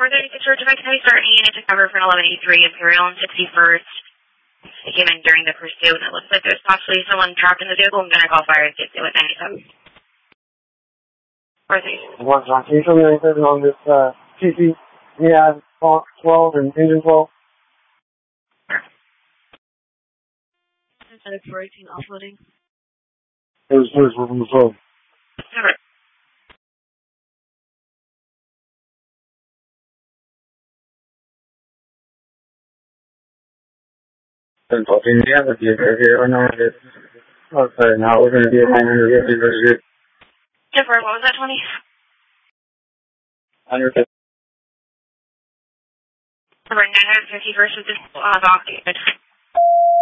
436 Georgia Mike, can we start any unit to cover for 1183 Imperial and 61st? They came in during the pursuit, and it looks like there's possibly someone trapped in the vehicle. I'm going to call fire and get to it 97. 436. Can you show me anything on this TC? Yeah, 12 and engine 12. Medic 418 offloading. We're from the phone. Alright. Talking to the here or not? Okay, now we're going to be at 950. Jennifer, what was that, 20? 150. Number 951st with this document.